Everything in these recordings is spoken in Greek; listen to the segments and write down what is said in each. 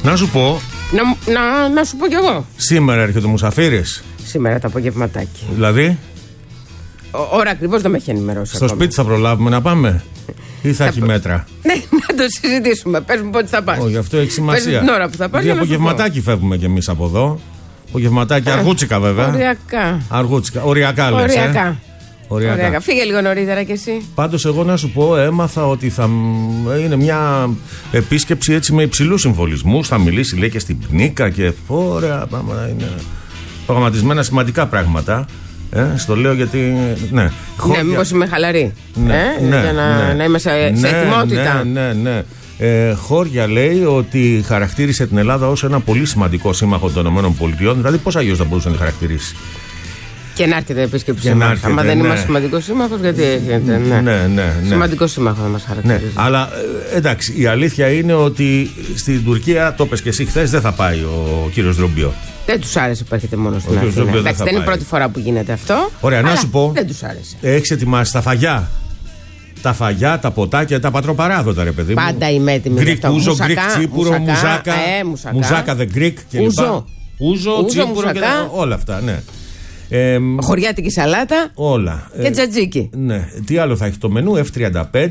Να σου πω. Να σου πω κι εγώ. Σήμερα έρχεται ο Μουσαφίρης. Σήμερα το απογευματάκι. Δηλαδή. Ώρα ακριβώς δεν με έχει ενημερώσει. Στο σπίτι θα προλάβουμε να πάμε. Ή θα έχει μέτρα. Ναι, να το συζητήσουμε. Πες μου πότε θα πας. Όχι, αυτό έχει σημασία. Πες την ώρα που θα πας. Για απογευματάκι φεύγουμε κι εμείς από εδώ. Απογευματάκι, αργούτσικα βέβαια. Οριακά. Αργούτσικα. Οριακά λες. Οριακά. Φύγε λίγο νωρίτερα κι εσύ. Πάντως εγώ να σου πω, έμαθα ότι θα είναι μια επίσκεψη έτσι με υψηλούς συμβολισμούς. Θα μιλήσει λέει και στην Πνίκα και ωραία πράγματα. Είναι προγραμματισμένα σημαντικά πράγματα. Στο λέω γιατί. Ναι, μήπως είμαι χαλαρή. Να είμαι σε ετοιμότητα. Ναι. Χώρια λέει ότι χαρακτήρισε την Ελλάδα ως ένα πολύ σημαντικό σύμμαχο των ΗΠΑ. Δηλαδή, πώς αλλιώς θα μπορούσε να τη χαρακτηρίσει. Και να έρχεται επίσκεψη. Άμα δεν είμαστε σημαντικό σύμμαχο, γιατί έρχεται. Ναι. Σημαντικό σύμμαχο θα μας χαρακτηρίζει. Αλλά εντάξει, η αλήθεια είναι ότι στην Τουρκία, το πες και εσύ χθες, δεν θα πάει ο κύριος Ρούμπιο. Δεν τους άρεσε που έρχεται μόνο στην Αθήνα. Εντάξει, δεν είναι η πρώτη φορά που γίνεται αυτό. Ωραία, να σου πω. Δεν τους άρεσε. Έχεις ετοιμάσει τα φαγιά. Τα φαγιά, τα ποτάκια, τα πατροπαράδοτα, ρε παιδί μου. Πάντα είμαι έτοιμη. Γκρικ, ούζο, γκρικ, τσίπουρο, μουζάκα. Μουζάκα, the Greek κλπ. Ούζο, τσίπουρο και όλα αυτά, ναι. Χωριάτικη σαλάτα. Όλα. Και τζατζίκι. Ναι. Τι άλλο θα έχει το μενού, F-35,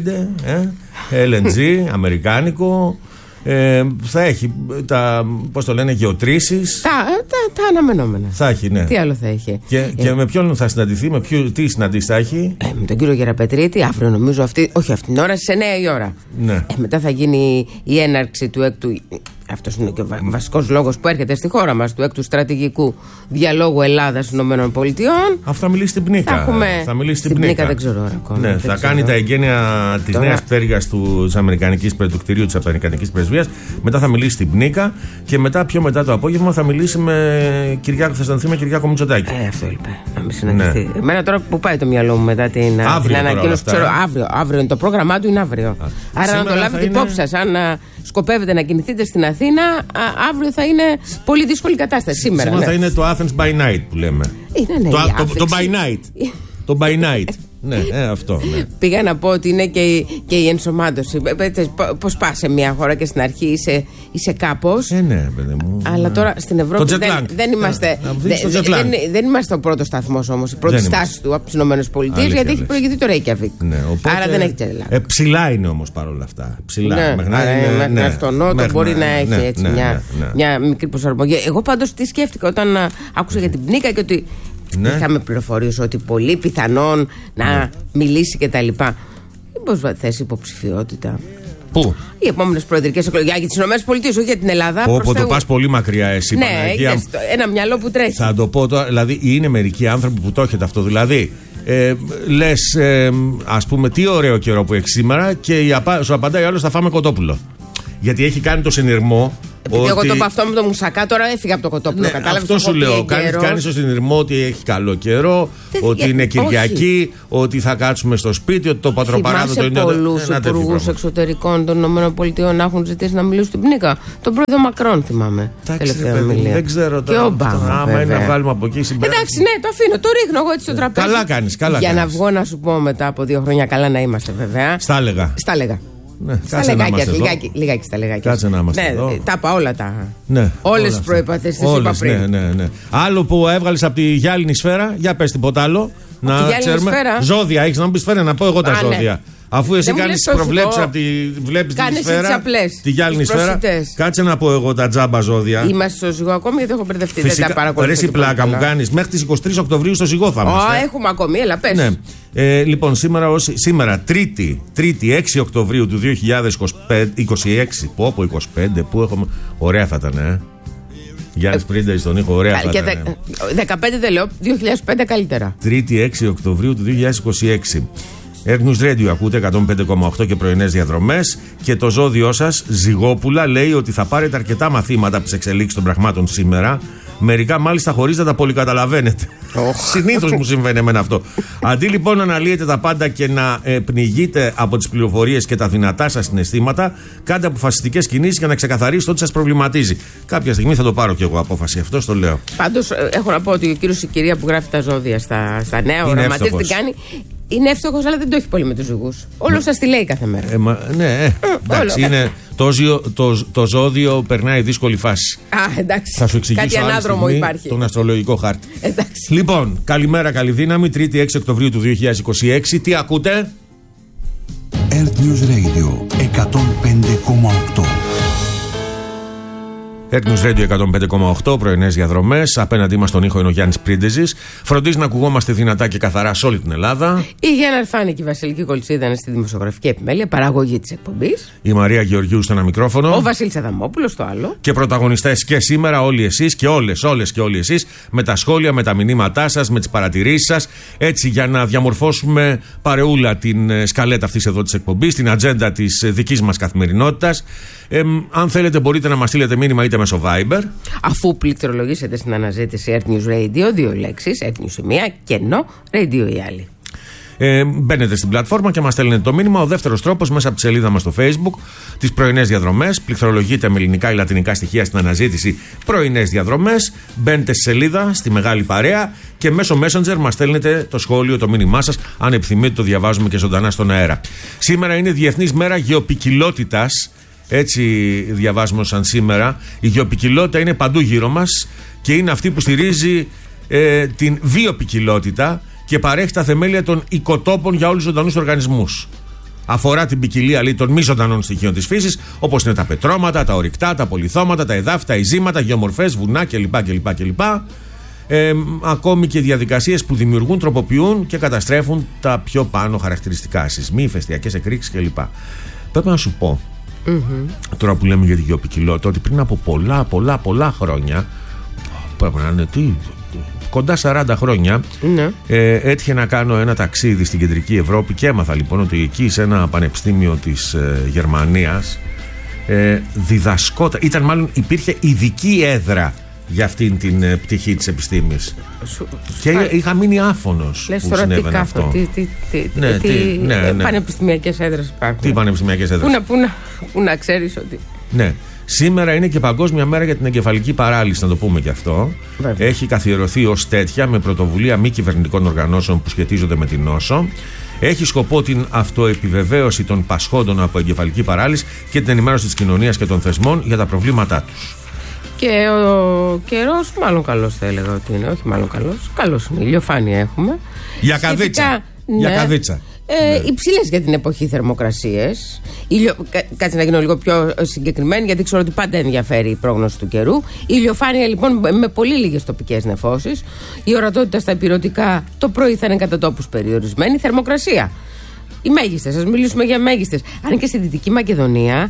LNG, αμερικάνικο. Θα έχει τα, πώς το λένε, γεωτρήσεις. Τα αναμενόμενα. Θα έχει, ναι. Τι άλλο θα έχει. Και με ποιον θα συναντηθεί, τι συναντήσεις θα έχει. Με τον κύριο Γεραπετρίτη, αύριο νομίζω όχι αυτήν την ώρα, στις 9 η ώρα. Ναι. Μετά θα γίνει η έναρξη του έκτου. Αυτός είναι και ο βασικός λόγος που έρχεται στη χώρα μας, του έκτου στρατηγικού διαλόγου Ελλάδας-ΗΠΑ. Αυτό θα μιλήσει στην Πνίκα. Θα μιλήσει στην Πνίκα, δεν ξέρω ακόμα. Ναι, θα κάνει τα εγγένεια της νέας πτέρυγας του κτηρίου της Αμερικανικής Πρεσβείας. Μετά θα μιλήσει στην Πνίκα και πιο μετά το απόγευμα θα μιλήσει με Κυριάκο, θα συναντηθεί με Κυριάκο Μητσοτάκη. Αυτό είπε. Να μην συναντηθεί. Εμένα τώρα που πάει το μυαλό μου μετά την ανακοίνωση. Αύριο είναι το πρόγραμμά του, είναι αύριο. Άρα να το λάβετε υπόψη σας. Αν σκοπεύετε να κινηθείτε στην Αθήνα, αύριο θα είναι πολύ δύσκολη κατάσταση. Σήμερα θα είναι το Athens by night που λέμε. Το by night. Το by night. Ναι, αυτό. Ναι. Πήγα να πω ότι είναι και η ενσωμάτωση. Πώς πας σε μια χώρα και στην αρχή είσαι κάπως. Ναι, παιδί μου. Αλλά τώρα στην Ευρώπη δεν είμαστε ο πρώτος σταθμός όμως. Η πρώτη στάση του από τις ΗΠΑ, γιατί έχει προηγηθεί το Reykjavik. Άρα δεν έχει jet lag. Ψηλά είναι όμως παρόλα αυτά. Ψηλά. Μέχρι τον Νότο μπορεί να έχει έτσι μια μικρή προσαρμογή. Εγώ πάντως τι σκέφτηκα όταν άκουσα για την Πνίκα και ότι. Είχαμε πληροφορίες ότι πολύ πιθανόν να μιλήσει και τα λοιπά. Μήπως θέσει υποψηφιότητα. Πού? Οι επόμενες προεδρικές εκλογές για τις ΗΠΑ, όχι για την Ελλάδα. Όπου το πας πολύ μακριά εσύ. Ναι, ένα μυαλό που τρέχει. Θα το πω τώρα, δηλαδή είναι μερικοί άνθρωποι που το έχετε αυτό. Δηλαδή, λες, ας πούμε, τι ωραίο καιρό που έχει σήμερα και σου απαντάει ο άλλος, θα φάμε κοτόπουλο. Γιατί έχει κάνει το συνειρμό. Επειδή εγώ το είπα αυτό με το μουσακά, τώρα έφυγα από το κοτόπουλο. Ναι, αυτό σου λέω. Κάνεις το συνειρμό ότι έχει καλό καιρό, ότι είναι Κυριακή, ότι θα κάτσουμε στο σπίτι, ότι το πατροπαράδοτο είναι. Πολλούς υπουργούς εξωτερικών των ΗΠΑ να έχουν ζητήσει να μιλήσουν στην Πνίκα. Τον πρόεδρο Μακρόν θυμάμαι. Δεν ξέρω τώρα. Και ο Ομπάμα. Άμα είναι να βγάλουμε από εκεί συμπέρασμα. Εντάξει, ναι, το αφήνω. Το ρίχνω εγώ έτσι στο τραπέζι. Καλά κάνεις. Για να βγω να σου πω μετά από 2 χρόνια, καλά να είμαστε βέβαια. Στα έλεγα. Ναι, στα λεγάκια, λιγάκι στα λεγάκια. Κάτσε να είμαστε εδώ. Τα είπα όλα όλες τις προϋποθέσεις τις είπα πριν. Ναι. Άλλο που έβγαλες από τη γυάλινη σφαίρα, για πες τίποτα άλλο. Να ξέρουμε. Ζώδια, έχεις να μου πεις σφαίρα, να πω εγώ τα ζώδια. Αφού εσύ κάνεις προβλέψεις από τη βλέπεις τη σφαίρα, τη γυάλινη σφαίρα. Κάτσε να πω εγώ τα τζάμπα ζώδια. Είμαστε στο ζυγό ακόμη γιατί έχω μπερδευτεί. Δεν τα παρακολουθήσω. Ρε, η πλάκα μου κάνεις. Μέχρι τις 23 Οκτωβρίου στο ζυγό θα είμαστε. Έχουμε ακόμη, έλα πες. Ναι. Λοιπόν, σήμερα Τρίτη 6 Οκτωβρίου του 2026. Πω 25, που έχουμε. Ωραία θα ήταν, Γιάννης Πρίντα στον ήχο, ωραία θα ήταν. 15 δεν λέω, 2005 καλύτερα. Τρίτη 6 Οκτωβρίου του 2026. News Radio ακούτε 105,8 και πρωινές διαδρομές. Και το ζώδιό σας, Ζυγόπουλα, λέει ότι θα πάρετε αρκετά μαθήματα από τις εξελίξεις των πραγμάτων σήμερα. Μερικά μάλιστα χωρίς να τα πολύ καταλαβαίνετε. Συνήθως μου συμβαίνει εμένα αυτό. Αντί λοιπόν να αναλύετε τα πάντα και να πνιγείτε από τις πληροφορίες και τα δυνατά σας συναισθήματα, κάντε αποφασιστικές κινήσεις για να ξεκαθαρίσετε ό,τι σας προβληματίζει. Κάποια στιγμή θα το πάρω κι εγώ απόφαση. Αυτό το λέω. Πάντως έχω να πω ότι ο κύριος ή η κυρία που γράφει τα ζώδια στα νέα οραματίες την κάνει. Είναι εύστοχος, αλλά δεν το έχει πολύ με τους ζυγούς. Όλο σας τη λέει κάθε μέρα. Ναι, εντάξει, είναι το ζώδιο περνάει δύσκολη φάση. Εντάξει. Θα σου εξηγήσω κάτι ανάδρομο υπάρχει. Τον αστρολογικό χάρτη. Εντάξει. Λοιπόν, καλημέρα, καλή δύναμη. 3η 6 Οκτωβρίου του 2026. Τι ακούτε? Earth News Radio 105,8. Earth News Radio 105,8, πρωινές διαδρομές. Απέναντί μας στον ήχο είναι ο Γιάννης Πρίντεζης. Φροντίζει να ακουγόμαστε δυνατά και καθαρά σε όλη την Ελλάδα. Η Γιάννα Αρφάνη και η Βασιλική Κολτσίδα είναι στη δημοσιογραφική επιμέλεια, παραγωγή της εκπομπής. Η Μαρία Γεωργίου στο ένα μικρόφωνο. Ο Βασίλης Αδαμόπουλος στο άλλο. Και πρωταγωνιστές και σήμερα όλοι εσείς και όλες και όλοι εσείς, με τα σχόλια, με τα μηνύματά σας, με τις παρατηρήσεις σας. Έτσι, για να διαμορφώσουμε παρεούλα την σκαλέτα αυτής εδώ της εκπομπής, την ατζέντα της δικής μας καθημερινότητας. Αν θέλετε, μπορείτε να μας στείλετε μήνυμα είτε μέσω Viber. Αφού πληκτρολογήσετε στην αναζήτηση Earth News Radio, 2 λέξεις, Earth News η μία, κενό, Radio η άλλη. Μπαίνετε στην πλατφόρμα και μας στέλνετε το μήνυμα. Ο δεύτερος τρόπος, μέσα από τη σελίδα μας στο Facebook, τις πρωινές διαδρομές. Πληκτρολογείτε με ελληνικά ή λατινικά στοιχεία στην αναζήτηση πρωινές διαδρομές. Μπαίνετε στη σελίδα, στη μεγάλη παρέα και μέσω Messenger μας στέλνετε το σχόλιο, το μήνυμά σας. Αν επιθυμείτε, το διαβάζουμε και ζωντανά στον αέρα. Σήμερα είναι Διεθνής Μέρα Γεοποικιλότητας. Έτσι διαβάζουμε σαν σήμερα. Η γεοποικιλότητα είναι παντού γύρω μας και είναι αυτή που στηρίζει την βιοποικιλότητα και παρέχει τα θεμέλια των οικοτόπων για όλους τους ζωντανούς οργανισμούς. Αφορά την ποικιλία των μη ζωντανών στοιχείων της φύσης, όπως είναι τα πετρώματα, τα ορυκτά, τα πολυθώματα, τα εδάφη, τα ειζήματα, γεωμορφές, βουνά κλπ. Ακόμη και διαδικασίες που δημιουργούν, τροποποιούν και καταστρέφουν τα πιο πάνω χαρακτηριστικά, σεισμοί, ηφαιστειακές εκρήξεις κλπ. Πρέπει να σου πω, τώρα που λέμε για τη γεοποικιλότητα, ότι πριν από πολλά χρόνια, πρέπει να είναι κοντά 40 χρόνια, έτυχε να κάνω ένα ταξίδι στην κεντρική Ευρώπη και έμαθα λοιπόν ότι εκεί σε ένα πανεπιστήμιο της Γερμανίας υπήρχε ειδική έδρα για αυτήν την πτυχή της επιστήμης. Και είχα μείνει άφωνος που συνέβαινε αυτό. Τι πανεπιστημιακές έδρες υπάρχουν. Τι πανεπιστημιακές έδρες. Πού να ξέρεις ότι... Ναι. Σήμερα είναι και Παγκόσμια Μέρα για την Εγκεφαλική Παράλυση, να το πούμε και αυτό. Βέβαια. Έχει καθιερωθεί ως τέτοια με πρωτοβουλία μη κυβερνητικών οργανώσεων που σχετίζονται με την νόσο. Έχει σκοπό την αυτοεπιβεβαίωση των πασχόντων από εγκεφαλική παράλυση και την ενημέρωση της κοινωνίας και των θεσμών για τα προβλήματά τους. Και ο καιρός, μάλλον καλός θα έλεγα ότι είναι. Όχι μάλλον καλός. Καλός είναι. Ηλιοφάνεια έχουμε. Για καδίτσα. Για καδίτσα. Υψηλές για την εποχή θερμοκρασίες. Κάτσε να γίνω λίγο πιο συγκεκριμένη, γιατί ξέρω ότι πάντα ενδιαφέρει η πρόγνωση του καιρού. Η ηλιοφάνεια λοιπόν με πολύ λίγες τοπικές νεφώσεις. Η ορατότητα στα ηπειρωτικά το πρωί θα είναι κατά τόπους περιορισμένη. Θερμοκρασία. Οι μέγιστες, ας μιλήσουμε για μέγιστες. Αν και στη Δυτική Μακεδονία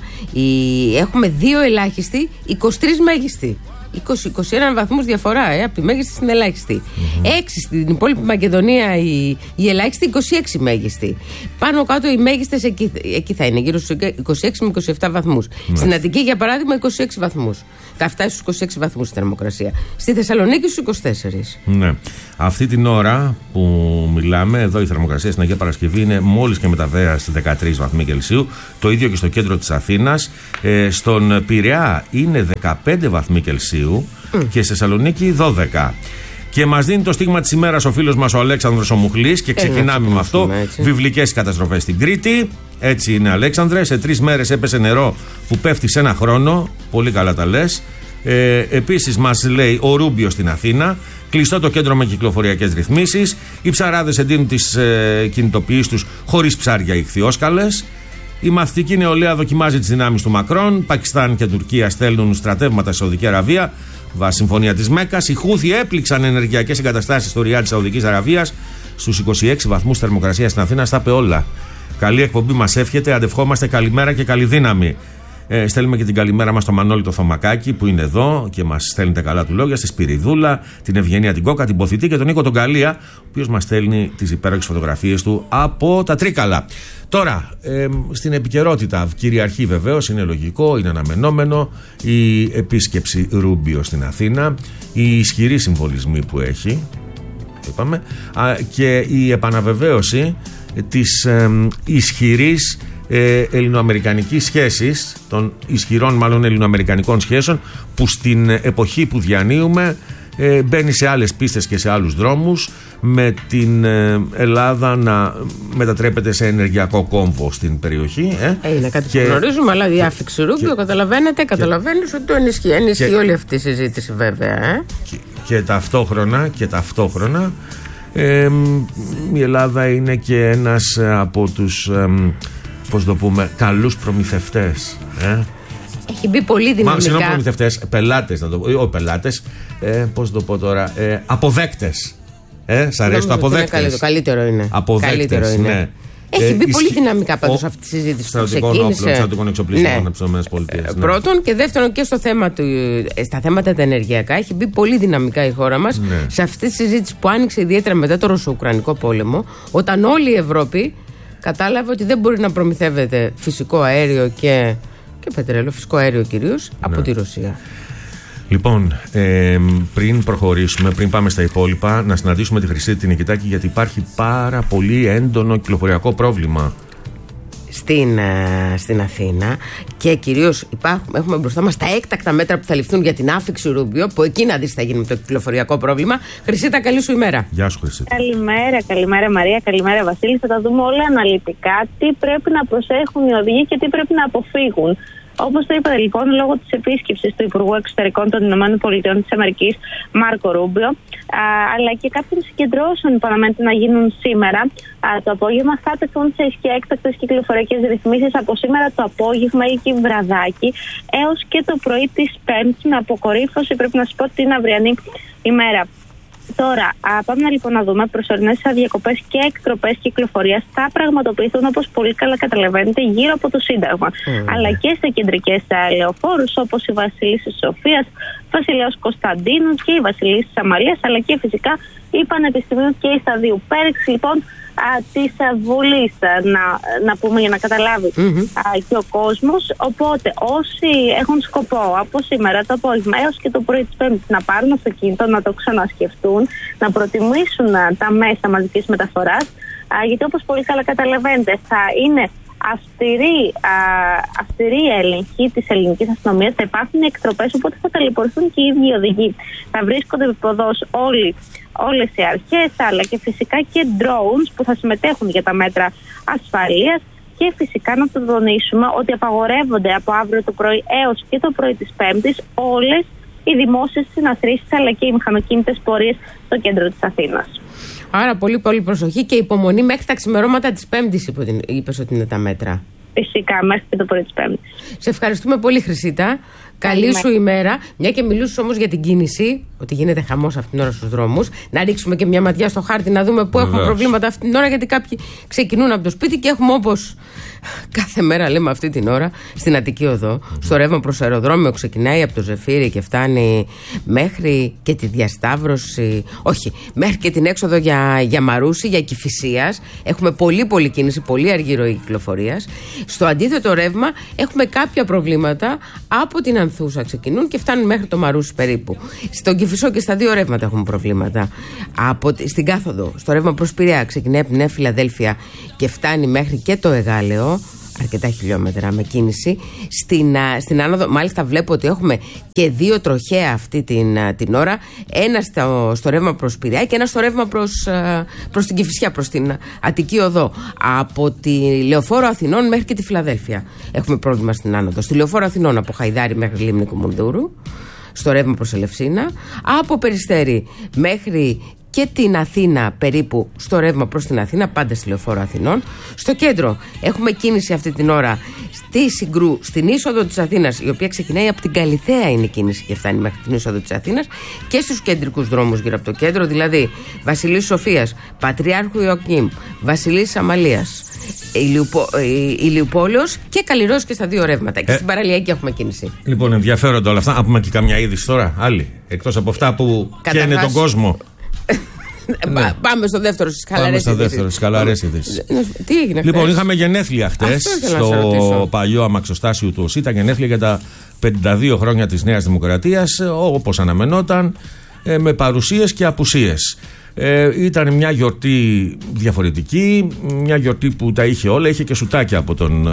έχουμε 2 ελάχιστοι, 23 μέγιστοι. 20-21 βαθμούς διαφορά από τη μέγιστη στην ελάχιστη. 6 στην υπόλοιπη Μακεδονία η ελάχιστη, 26 μέγιστη. Πάνω κάτω οι μέγιστες εκεί θα είναι, γύρω στους 26 με 27 βαθμούς. Στην Αττική, για παράδειγμα, 26 βαθμούς. Θα φτάσει στους 26 βαθμούς η θερμοκρασία. Στη Θεσσαλονίκη στους 24. Ναι. Αυτή την ώρα που μιλάμε, εδώ η θερμοκρασία στην Αγία Παρασκευή είναι μόλις και μεταβαία στις 13 βαθμοί Κελσίου. Το ίδιο και στο κέντρο της Αθήνας. Στον Πειραιά είναι 15 βαθμοί Κελσίου και στη Θεσσαλονίκη 12. Και μας δίνει το στίγμα της ημέρας ο φίλος μας ο Αλέξανδρος ο Μουχλής και ξεκινάμε με αυτό. Βιβλικές καταστροφές στην Κρήτη. Έτσι είναι, Αλέξανδρε. Σε 3 μέρες έπεσε νερό που πέφτει σε 1 χρόνο. Πολύ καλά τα λες. Επίσης μας λέει ο Ρούμπιος στην Αθήνα. Κλειστό το κέντρο με κυκλοφοριακές ρυθμίσεις. Οι ψαράδες εντείνουν τις κινητοποιήσεις τους χωρίς ψάρια ιχθυόσκαλες. Η μαθητική νεολαία δοκιμάζει τις δυνάμεις του Μακρόν. Πακιστάν και Τουρκία στέλνουν στρατεύματα στη Σαουδική Αραβία. Βάσει συμφωνία της Μέκας. Οι Χούθοι έπληξαν ενεργειακές εγκαταστάσεις στο Ριάντ της Σαουδικής Αραβίας. Στους 26 βαθμούς θερμοκρασία στην Αθήνα. Στα είπε όλα. Καλή εκπομπή μας εύχεται. Αντευχόμαστε καλημέρα και καλή δύναμη. Στέλνουμε και την καλημέρα μας στο Μανώλη το Θωμακάκη που είναι εδώ και μας στέλνει τα καλά του λόγια, στη Σπυριδούλα, την Ευγενία την Κόκα, την Ποθητή και τον Νίκο τον Καλία, ο οποίος μας στέλνει τις υπέροχες φωτογραφίες του από τα Τρίκαλα. Τώρα, στην επικαιρότητα κυριαρχεί βεβαίως, είναι λογικό, είναι αναμενόμενο, η επίσκεψη Ρούμπιο στην Αθήνα, οι ισχυροί συμβολισμοί που έχει, είπαμε, και η επαναβεβαίωση της ισχυρής ελληνοαμερικανικής σχέσης, των ισχυρών μάλλον ελληνοαμερικανικών σχέσεων που στην εποχή που διανύουμε μπαίνει σε άλλες πίστες και σε άλλους δρόμους, με την Ελλάδα να μετατρέπεται σε ενεργειακό κόμβο στην περιοχή. Είναι κάτι που γνωρίζουμε, αλλά η άφηξη Ρούμπιο, καταλαβαίνεις ότι το ενισχύει όλη αυτή η συζήτηση, βέβαια. Και ταυτόχρονα η Ελλάδα είναι και ένας από τους καλούς προμηθευτές. Έχει μπει πολύ δυναμικά. Συγγνώμη, προμηθευτές, πελάτες να το πω. Όχι πελάτες, πώς το πω τώρα, αποδέκτες. Σ' αρέσει το αποδέκτες? Το καλύτερο είναι. Αποδέκτες, ναι. Έχει μπει πολύ δυναμικά πάντως αυτή τη συζήτηση. Στρατιωτικών εξοπλισμών από τις ΗΠΑ. Πρώτον, και δεύτερον, και στα θέματα τα ενεργειακά έχει μπει πολύ δυναμικά η χώρα μας σε αυτή τη συζήτηση που άνοιξε ιδιαίτερα μετά το Ρωσο-Ουκρανικό πόλεμο, όταν όλη η Ευρώπη κατάλαβε ότι δεν μπορεί να προμηθεύεται φυσικό αέριο και πετρέλαιο, φυσικό αέριο κυρίως, από τη Ρωσία. Λοιπόν, πριν προχωρήσουμε, πριν πάμε στα υπόλοιπα, να συναντήσουμε τη Χρυσή την Νικητάκη, γιατί υπάρχει πάρα πολύ έντονο κυκλοφοριακό πρόβλημα στην Αθήνα και κυρίως έχουμε μπροστά μας τα έκτακτα μέτρα που θα ληφθούν για την άφηξη Ρούμπιο, που εκεί να δεις θα γίνει με το κυκλοφοριακό πρόβλημα. Χρυσίτα, καλή σου ημέρα. Γεια σου, Χρυσίτα. Καλημέρα Μαρία, καλημέρα Βασίλη. Θα τα δούμε όλα αναλυτικά, τι πρέπει να προσέχουν οι οδηγοί και τι πρέπει να αποφύγουν. Όπως το είπατε λοιπόν, λόγω της επίσκεψης του Υπουργού Εξωτερικών των ΗΠΑ Μάρκο Ρούμπιο, αλλά και κάποιων συγκεντρώσεων που αναμένεται να γίνουν σήμερα το απόγευμα, θα τεθούν σε ισχύ έκτακτες κυκλοφοριακές ρυθμίσεις από σήμερα το απόγευμα ή και βραδάκι έως και το πρωί της Πέμπτης, με αποκορύφωση, πρέπει να σας πω, την αυριανή ημέρα. Τώρα, πάμε λοιπόν να δούμε. Προσωρινές διακοπές και εκτροπές κυκλοφορίας θα πραγματοποιηθούν, όπως πολύ καλά καταλαβαίνετε, γύρω από το Σύνταγμα. Αλλά και σε κεντρικές λεωφόρους όπως η Βασιλίσσης Σοφίας, Βασιλέως Κωνσταντίνου και η Βασιλίσσης Αμαλίας, αλλά και φυσικά η Πανεπιστημίου και η Σταδίου. Πέριξη λοιπόν της Βουλής, να πούμε, για να καταλάβει και ο κόσμος. Οπότε όσοι έχουν σκοπό από σήμερα το απόγευμα έως και το πρωί της Πέμπτης να πάρουν αυτοκίνητο, να το ξανασκεφτούν, να προτιμήσουν τα μέσα μαζικής μεταφοράς, γιατί όπως πολύ καλά καταλαβαίνετε θα είναι αυστηρή έλεγχη της ελληνικής αστυνομίας, θα υπάρχουν εκτροπές, οπότε θα ταλαιπωρηθούν και οι ίδιοι οι οδηγοί. Θα βρίσκονται επιποδός όλες οι αρχές, αλλά και φυσικά και drones που θα συμμετέχουν για τα μέτρα ασφαλείας. Και φυσικά να το τονίσουμε ότι απαγορεύονται από αύριο το πρωί έως και το πρωί της Πέμπτης όλες οι δημόσιες συναθρήσεις αλλά και οι μηχανοκίνητες πορείες στο κέντρο της Αθήνας. Άρα πολύ προσοχή και υπομονή μέχρι τα ξημερώματα της Πέμπτης, είπες ότι είναι τα μέτρα. Φυσικά, μέχρι και το πρωί της Πέμπτης. Σε ευχαριστούμε πολύ, Χρυσίτα. Καλή σου ημέρα. Μια και μιλούσες όμως για την κίνηση, ότι γίνεται χαμός αυτήν την ώρα στους δρόμους. Να ρίξουμε και μια ματιά στο χάρτη να δούμε πού έχουμε προβλήματα αυτήν την ώρα, γιατί κάποιοι ξεκινούν από το σπίτι και έχουμε, όπως κάθε μέρα λέμε αυτή την ώρα, στην Αττική Οδό, στο ρεύμα προς αεροδρόμιο, ξεκινάει από το Ζεφύρι και φτάνει μέχρι και τη διασταύρωση, όχι, μέχρι και την έξοδο για Μαρούσι, για Κηφισίας. Έχουμε πολύ κίνηση, πολύ αργή ροή κυκλοφορίας. Στο αντίθετο ρεύμα έχουμε κάποια προβλήματα από την Ανθούσα, ξεκινούν και φτάνουν μέχρι το Μαρούσι περίπου. Στον Κηφισό και στα δύο ρεύματα έχουμε προβλήματα. Στην κάθοδο, στο ρεύμα προς Πειραιά, ξεκινάει από τη Νέα Φιλαδέλφια και φτάνει μέχρι και το Εγάλεο. Αρκετά χιλιόμετρα με κίνηση. Στην άνοδο, μάλιστα, βλέπω ότι έχουμε και δύο τροχαία αυτή την ώρα. Ένα στο ρεύμα προς Πειραιά και ένα στο ρεύμα προς την Κηφισιά, προς την Αττική Οδό. Από τη Λεωφόρο Αθηνών μέχρι και τη Φιλαδέλφια έχουμε πρόβλημα στην άνοδο. Στη Λεωφόρο Αθηνών από Χαϊδάρι μέχρι Λίμνη Κουμουνδούρου, στο ρεύμα προς Ελευσίνα. Από Περιστέρι μέχρι και την Αθήνα περίπου, στο ρεύμα προς την Αθήνα, πάντα στη Λεωφόρο Αθηνών. Στο κέντρο έχουμε κίνηση αυτή την ώρα στη Συγκρού, στην είσοδο της Αθήνας, η οποία ξεκινάει από την Καλιθέα, είναι η κίνηση και φτάνει μέχρι την είσοδο της Αθήνας, και στους κεντρικούς δρόμους γύρω από το κέντρο, δηλαδή Βασιλής Σοφίας, Πατριάρχου Ιωακήμ, Βασιλής Αμαλίας, Ηλιουπόλεως και Καλλιρός, και στα δύο ρεύματα. Και στην Παραλιακή έχουμε κίνηση. Λοιπόν, ενδιαφέροντα όλα αυτά. Να πούμε και καμιά είδηση τώρα, άλλη, εκτός από αυτά που καίνε τον κόσμο. Πάμε στο δεύτερο, στις χαλαρές ειδήσεις. Τι έγινε χθες? Λοιπόν, είχαμε γενέθλια χτες στο παλιό αμαξοστάσιο του ΟΣΥ, τα γενέθλια για τα 52 χρόνια της Νέας Δημοκρατίας, όπως αναμενόταν, με παρουσίες και απουσίες. Ήταν μια γιορτή διαφορετική, μια γιορτή που τα είχε όλα, είχε και σουτάκια από τον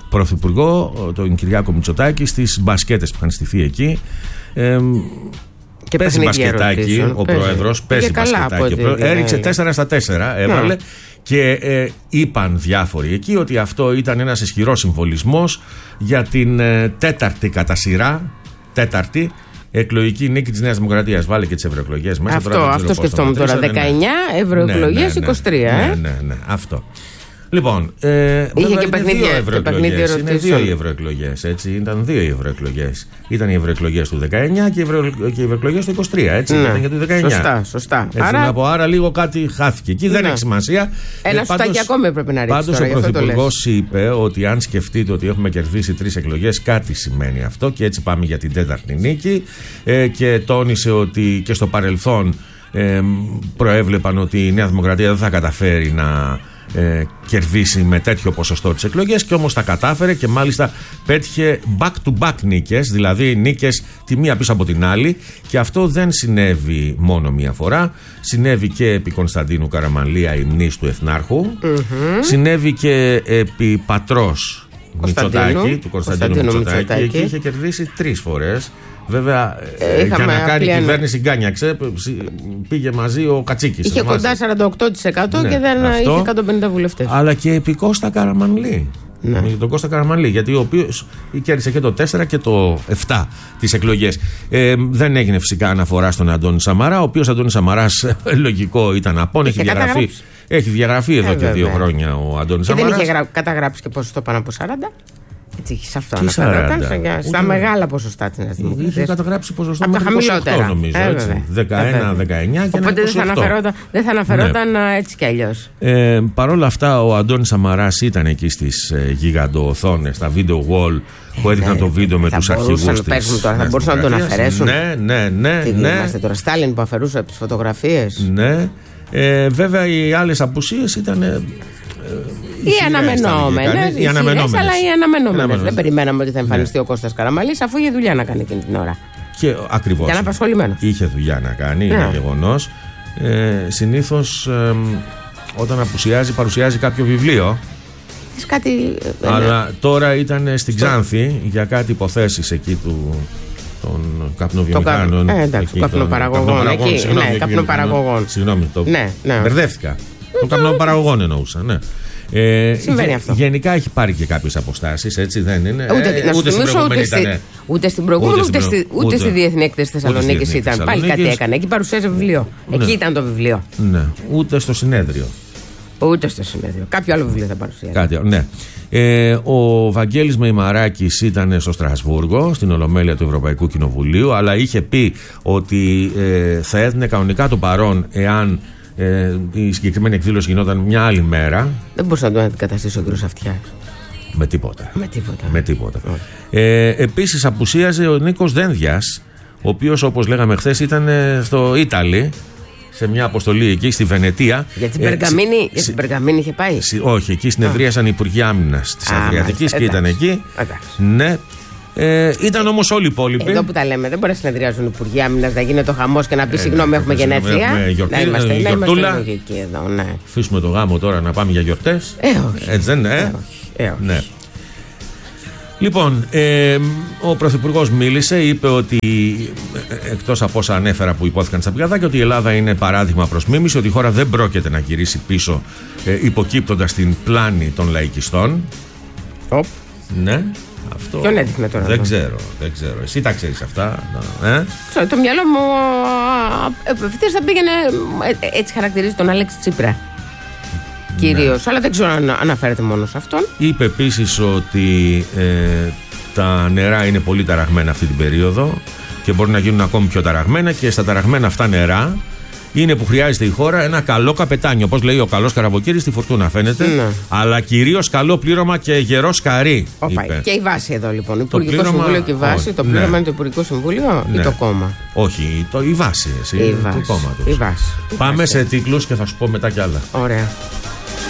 Πρωθυπουργό, τον Κυριάκο Μητσοτάκη, στις μπασκέτες που είχαν στηθεί εκεί. παίζει μπασκετάκι ο πρόεδρος. Παίζει μπασκετάκι. Έριξε 4-4, έβαλε. Και είπαν διάφοροι εκεί ότι αυτό ήταν ένας ισχυρός συμβολισμός για την τέταρτη κατά σειρά, εκλογική νίκη της Νέας Δημοκρατίας. Βάλε και τις ευρωεκλογές μέσα. Αυτό σκεφτόμουν τώρα. 19 ευρωεκλογές, 23. Ναι, αυτό. Λοιπόν, είχε και παιχνίδι ερωτήσεων. Είναι 2 οι ευρωεκλογές, έτσι. Ήταν 2 οι ευρωεκλογές. Ήταν οι ευρωεκλογές του 19 και οι ευρωεκλογές του 23, έτσι. Ναι. Ήταν και του 19. Σωστά. Άρα λίγο κάτι χάθηκε. Εκεί δεν έχει σημασία. Ένα σουτάκι ακόμη πρέπει να ρίξει. Πάντως ο Πρωθυπουργός είπε ότι αν σκεφτείτε ότι έχουμε κερδίσει 3 εκλογές, κάτι σημαίνει αυτό και έτσι πάμε για την 4η νίκη. Και τόνισε ότι και στο παρελθόν προέβλεπαν ότι η Νέα Δημοκρατία δεν θα καταφέρει να κερδίσει με τέτοιο ποσοστό τις εκλογές, και όμως τα κατάφερε και μάλιστα πέτυχε back-to-back νίκες, δηλαδή νίκες τη μία πίσω από την άλλη, και αυτό δεν συνέβη μόνο μία φορά. Συνέβη και επί Κωνσταντίνου Καραμανλία, η μνήση του Εθνάρχου, συνέβη και επί πατρός Μητσοτάκη, του Κωνσταντίνου Μητσοτάκη. Εκεί είχε κερδίσει 3 φορές. Βέβαια, για να κάνει κυβέρνηση γκάνιαξε, πήγε μαζί ο Κατσίκης. Είχε κοντά 48% και δεν είχε 150 βουλευτές. Αλλά και επί Κώστα Καραμανλή. Ναι. Τον Κώστα Καραμανλή, γιατί ο οποίος κέρδισε και το 4 και το 7 τις εκλογές. Δεν έγινε φυσικά αναφορά στον Αντώνη Σαμαρά, ο οποίος Αντώνης Σαμαράς λογικό ήταν απόν, έχει διαγραφεί εδώ και 2 χρόνια ο Αντώνης Σαμαράς. Δεν είχε καταγράψει και ποσοστό πάνω από 40. Έτσι, σε αυτό αναφερόταν, στα μεγάλα ποσοστά της Νέας Δημοκρατίας. Είχε καταγράψει ποσοστό από τα χαμηλότερα, νομίζω. 19 και οπότε δεν θα αναφερόταν έτσι κι αλλιώς. Παρ' όλα αυτά, ο Αντώνης Σαμαράς ήταν εκεί στις γιγαντοοθόνες, στα video wall που έδειχναν το βίντεο με τους αρχηγούς της. Θα μπορούσαν να τον αφαιρέσουν. Ναι. Είμαστε τώρα Στάλιν που αφαιρούσε από τις φωτογραφίες. Ναι. Βέβαια, οι άλλες απουσίες ήταν. Οι αναμενόμενες. Αλλά οι αναμενόμενες. Δεν περιμέναμε ότι θα εμφανιστεί ο Κώστας Καραμανλής, αφού είχε δουλειά να κάνει εκείνη την ώρα. Και ακριβώς. Και αναπασχολημένος. Είχε δουλειά να κάνει, είναι γεγονός. Συνήθως όταν απουσιάζει, παρουσιάζει κάποιο βιβλίο. Κάτι. Αλλά τώρα ήταν στην Ξάνθη για κάτι υποθέσεις εκεί των καπνοβιομηχάνων. Εντάξει, καπνοπαραγωγών. Καπνοπαραγωγών. Συγγνώμη, μπερδεύτηκα. Των καπνοπαραγωγών εννοούσα, ναι. Συμβαίνει αυτό. Γενικά έχει πάρει και κάποιες αποστάσεις, έτσι δεν είναι. Ούτε στην προηγούμενη ούτε στη Διεθνή Έκθεση Θεσσαλονίκης ήταν. Πάλι κάτι έκανε. Εκεί παρουσίαζε βιβλίο. Εκεί ήταν το βιβλίο. Ναι. Ούτε στο συνέδριο. Κάποιο άλλο βιβλίο θα παρουσιάζει. Ναι. Ο Βαγγέλης Μεϊμαράκης ήταν στο Στρασβούργο, στην Ολομέλεια του Ευρωπαϊκού Κοινοβουλίου, αλλά είχε πει ότι θα έδινε κανονικά το παρόν εάν η συγκεκριμένη εκδήλωση γινόταν μια άλλη μέρα. Δεν μπορούσε να το αντικαταστήσει ο κ. Αυτιάς. Με τίποτα. Επίσης απουσίαζε ο Νίκος Δένδιας, ο οποίος, όπως λέγαμε χθες, ήταν στο Ήταλι σε μια αποστολή εκεί στη Βενετία. Για την Περγαμίνη είχε πάει. Όχι, εκεί συνεδρίασαν οι Υπουργοί Άμυνας της Αδριατικής και ήταν εκεί. Ναι. Ήταν όμως όλοι οι υπόλοιποι. Εδώ που τα λέμε, δεν μπορεί να συνεδριάζουν οι Υπουργοί Άμυνας, να γίνεται ο χαμός και να πει συγγνώμη, έχουμε γενέθλια. Να είμαστε λογικοί εδώ, ναι. Αφήσουμε το γάμο τώρα να πάμε για γιορτές. Όχι. Έτσι δεν είναι, ναι. Λοιπόν, ο Πρωθυπουργός μίλησε, είπε ότι εκτός από όσα ανέφερα που υπόθηκαν στα πηγαδάκια, ότι η Ελλάδα είναι παράδειγμα προς μίμηση, ότι η χώρα δεν πρόκειται να γυρίσει πίσω υποκύπτοντας την πλάνη των λαϊκιστών. Ναι. Αυτό ποιον έδειχνε τώρα? Δεν ξέρω. Εσύ τα ξέρεις αυτά. Το μυαλό μου ευθύς θα πήγαινε. Έτσι χαρακτηρίζει τον Αλέξη Τσίπρα κυρίως, αλλά δεν ξέρω αν αναφέρεται μόνο σε αυτόν. Είπε επίσης ότι τα νερά είναι πολύ ταραγμένα αυτή την περίοδο και μπορεί να γίνουν ακόμη πιο ταραγμένα, και στα ταραγμένα αυτά νερά είναι που χρειάζεται η χώρα ένα καλό καπετάνιο. Όπως λέει ο καλός Καραβοκύρης στη Φουρτούνα, φαίνεται. Ναι. Αλλά κυρίως καλό πλήρωμα και γερό σκαρί. Και η βάση εδώ λοιπόν. Υπουργικό Συμβούλιο και η βάση. Το πλήρωμα είναι το Υπουργικό Συμβούλιο ή το κόμμα? Όχι, η βάση. Το κόμμα του. Η βάση. Πάμε σε τίτλους και θα σου πω μετά κι άλλα. Ωραία.